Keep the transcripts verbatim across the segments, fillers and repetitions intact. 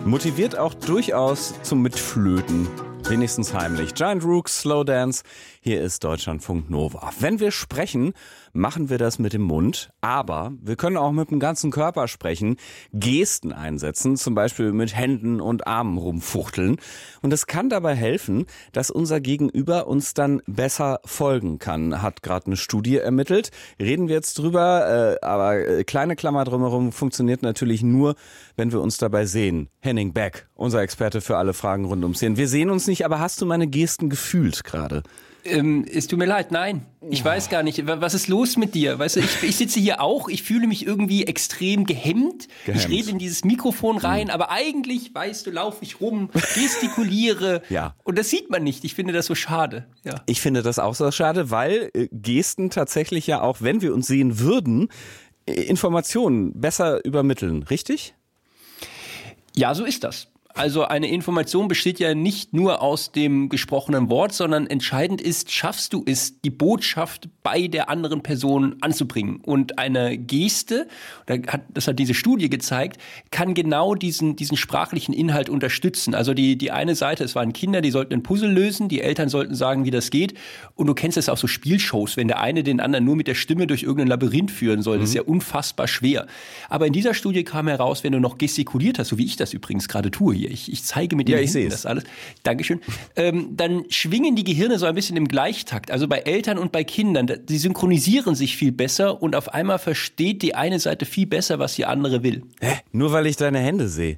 Motiviert auch durchaus zum Mitflöten. Wenigstens heimlich. Giant Rooks, Slow Dance. Hier ist Deutschlandfunk Nova. Wenn wir sprechen, machen wir das mit dem Mund. Aber wir können auch mit dem ganzen Körper sprechen, Gesten einsetzen, zum Beispiel mit Händen und Armen rumfuchteln. Und es kann dabei helfen, dass unser Gegenüber uns dann besser folgen kann, hat gerade eine Studie ermittelt. Reden wir jetzt drüber, äh, aber äh, kleine Klammer drumherum, funktioniert natürlich nur, wenn wir uns dabei sehen. Henning Beck, unser Experte für alle Fragen rund ums Sehen. Wir sehen uns nicht, aber hast du meine Gesten gefühlt gerade? Ähm, es tut mir leid, nein. Ich weiß gar nicht. Was ist los mit dir? Weißt du, ich, ich sitze hier auch, ich fühle mich irgendwie extrem gehemmt. gehemmt. Ich rede in dieses Mikrofon rein, mhm. aber eigentlich, weißt du, laufe ich rum, gestikuliere. Ja. Und das sieht man nicht. Ich finde das so schade. Ja. Ich finde das auch so schade, weil äh, Gesten tatsächlich ja auch, wenn wir uns sehen würden, äh, Informationen besser übermitteln. Richtig? Ja, so ist das. Also eine Information besteht ja nicht nur aus dem gesprochenen Wort, sondern entscheidend ist, schaffst du es, die Botschaft bei der anderen Person anzubringen. Und eine Geste, das hat diese Studie gezeigt, kann genau diesen, diesen sprachlichen Inhalt unterstützen. Also die, die eine Seite, es waren Kinder, die sollten ein Puzzle lösen, die Eltern sollten sagen, wie das geht. Und du kennst das auch so Spielshows, wenn der eine den anderen nur mit der Stimme durch irgendein Labyrinth führen soll. Das ist ja unfassbar schwer. Aber in dieser Studie kam heraus, wenn du noch gestikuliert hast, so wie ich das übrigens gerade tue hier, Ich, ich zeige mit den ja, ich Händen das alles. Dankeschön. Ähm, dann schwingen die Gehirne so ein bisschen im Gleichtakt. Also bei Eltern und bei Kindern, die synchronisieren sich viel besser und auf einmal versteht die eine Seite viel besser, was die andere will. Hä? Nur weil ich deine Hände sehe?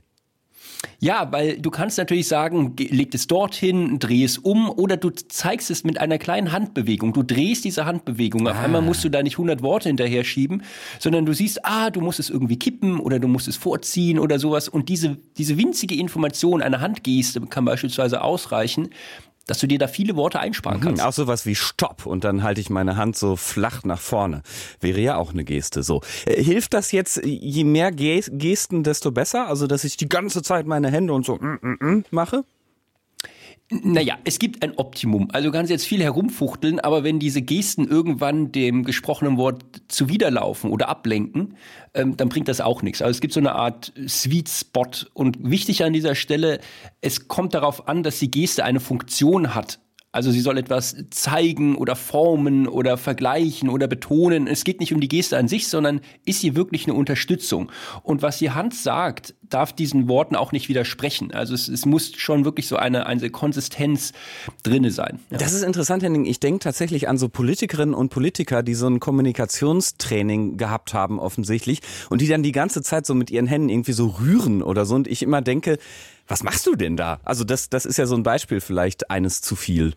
Ja, weil du kannst natürlich sagen, leg es dorthin, dreh es um oder du zeigst es mit einer kleinen Handbewegung. Du drehst diese Handbewegung. Auf ah. einmal musst du da nicht hundert Worte hinterher schieben, sondern du siehst, ah, du musst es irgendwie kippen oder du musst es vorziehen oder sowas. Und diese, diese winzige Information, eine Handgeste kann beispielsweise ausreichen, dass du dir da viele Worte einsparen kannst. Auch sowas wie Stopp und dann halte ich meine Hand so flach nach vorne. Wäre ja auch eine Geste so. Äh, hilft das jetzt, je mehr Gesten, desto besser? Also, dass ich die ganze Zeit meine Hände und so mm, mm, mm mache? Naja, es gibt ein Optimum. Also du kannst jetzt viel herumfuchteln, aber wenn diese Gesten irgendwann dem gesprochenen Wort zuwiderlaufen oder ablenken, ähm, dann bringt das auch nichts. Also es gibt so eine Art Sweet Spot. Und wichtig an dieser Stelle, es kommt darauf an, dass die Geste eine Funktion hat. Also sie soll etwas zeigen oder formen oder vergleichen oder betonen. Es geht nicht um die Geste an sich, sondern ist sie wirklich eine Unterstützung. Und was die Hand sagt, darf diesen Worten auch nicht widersprechen. Also es, es muss schon wirklich so eine, eine Konsistenz drinne sein. Ja. Das ist interessant, Henning. Ich denke tatsächlich an so Politikerinnen und Politiker, die so ein Kommunikationstraining gehabt haben offensichtlich und die dann die ganze Zeit so mit ihren Händen irgendwie so rühren oder so. Und ich immer denke, was machst du denn da? Also das, das ist ja so ein Beispiel vielleicht eines zu viel.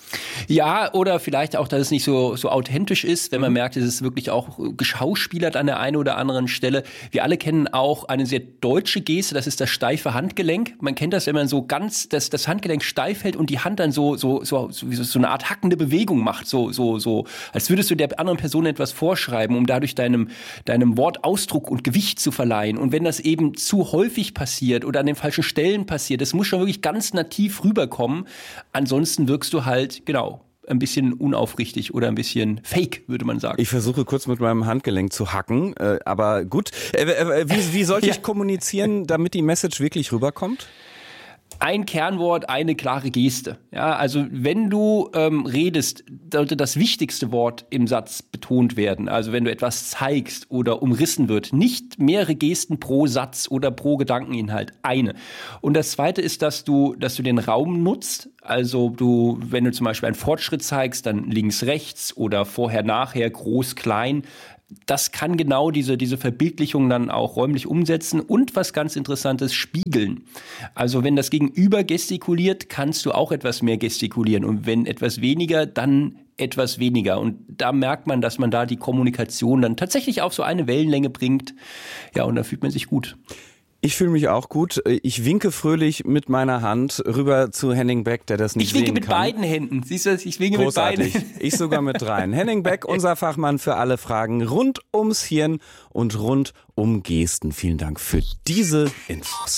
Ja, oder vielleicht auch, dass es nicht so, so authentisch ist, wenn man merkt, es ist wirklich auch geschauspielert an der einen oder anderen Stelle. Wir alle kennen auch eine sehr deutsche Geste, das ist das steife Handgelenk. Man kennt das, wenn man so ganz das, das Handgelenk steif hält und die Hand dann so, so, so, so, so eine Art hackende Bewegung macht, so, so, so, als würdest du der anderen Person etwas vorschreiben, um dadurch deinem, deinem Wort Ausdruck und Gewicht zu verleihen. Und wenn das eben zu häufig passiert oder an den falschen Stellen passiert, das muss schon wirklich ganz nativ rüberkommen. Ansonsten wirkst du halt genau, ein bisschen unaufrichtig oder ein bisschen fake, würde man sagen. Ich versuche kurz mit meinem Handgelenk zu hacken, äh, aber gut. Äh, äh, wie, wie sollte ich ja. kommunizieren, damit die Message wirklich rüberkommt? Ein Kernwort, eine klare Geste. Ja, also wenn du ähm, redest, sollte das wichtigste Wort im Satz betont werden. Also wenn du etwas zeigst oder umrissen wird, nicht mehrere Gesten pro Satz oder pro Gedankeninhalt, eine. Und das Zweite ist, dass du, dass du den Raum nutzt. Also du, wenn du zum Beispiel einen Fortschritt zeigst, dann links, rechts oder vorher, nachher, groß, klein. Das kann genau diese, diese Verbildlichung dann auch räumlich umsetzen und was ganz Interessantes, spiegeln. Also wenn das Gegenüber gestikuliert, kannst du auch etwas mehr gestikulieren und wenn etwas weniger, dann etwas weniger. Und da merkt man, dass man da die Kommunikation dann tatsächlich auf so eine Wellenlänge bringt. Ja, und da fühlt man sich gut. Ich fühle mich auch gut. Ich winke fröhlich mit meiner Hand rüber zu Henning Beck, der das nicht sehen kann. Ich winke mit beiden Händen. Siehst du, ich winke Großartig. mit beiden. Ich sogar mit dreien. Henning Beck, unser Fachmann für alle Fragen rund ums Hirn und rund um Gesten. Vielen Dank für diese Infos.